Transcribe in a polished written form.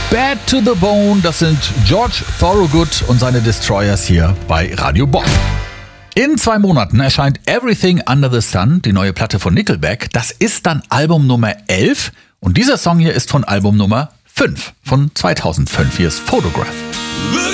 Bad to the Bone, das sind George Thorogood und seine Destroyers hier bei Radio Bob. In 2 Monaten erscheint Everything Under the Sun, die neue Platte von Nickelback. Das ist dann Album Nummer 11 und dieser Song hier ist von Album Nummer 5 von 2005. Hier ist Photograph.